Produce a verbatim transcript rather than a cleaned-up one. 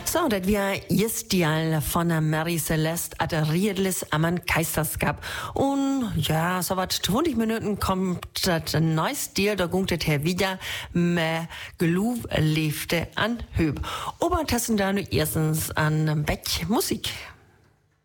So, das wir erst Dial von der Mary Celeste at Riedlis am Keisterskap. Und ja, so wat zwanzig Minuten kommt das neues Deal, da gungt das her wieder mit Geluf lebte an Höb. Obertassen da nur erstens an Beck Musik.